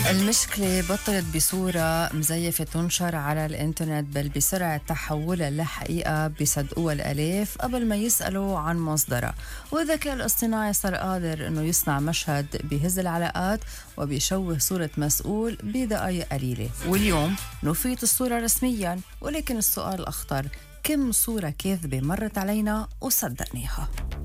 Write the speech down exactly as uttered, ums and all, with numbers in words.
المشكلة بطلت بصورة مزيفة تنشر على الانترنت، بل بسرعة تحولها لحقيقة بيصدقوها الآلاف قبل ما يسألوا عن مصدرها. والذكاء الاصطناعي صار قادر انه يصنع مشهد بيهز العلاقات وبيشوه صورة مسؤول بدقائق قليلة. واليوم نفيت الصورة رسميا، ولكن السؤال الأخطر: كم صورة كاذبة مرت علينا وصدقناها؟